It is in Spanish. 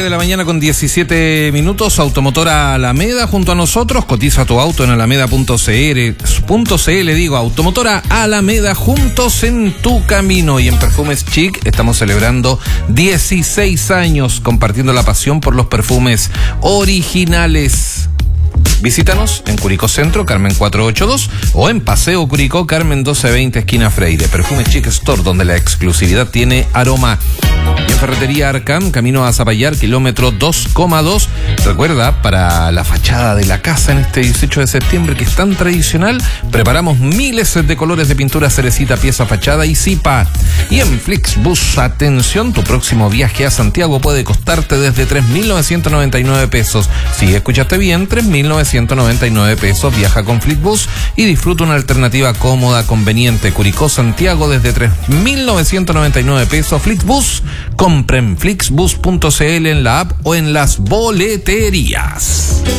de la mañana con 17 minutos. Automotora Alameda junto a nosotros. Cotiza tu auto en alameda.cl. Automotora Alameda, juntos en tu camino. Y en Perfumes Chic estamos celebrando 16 años compartiendo la pasión por los perfumes originales. Visítanos en Curicó Centro, Carmen 482, o en Paseo Curicó, Carmen 1220, esquina Freire. Perfumes Chic Store, donde la exclusividad tiene aroma. Y en Ferretería Arcam, camino a Zapallar, kilómetro 2,2. Recuerda, para la fachada de la casa en este 18 de septiembre, que es tan tradicional, preparamos miles de colores de pintura cerecita, pieza, fachada y zipa. Y en Flixbus, atención, tu próximo viaje a Santiago puede costarte desde 3.999 pesos. Sí, escuchaste bien, 3.999 pesos. Viaja con Flixbus y disfruta una alternativa cómoda, conveniente. Curicó, Santiago, desde 3.999 pesos. Flixbus, compren flixbus.cl en la app o en las boleterías.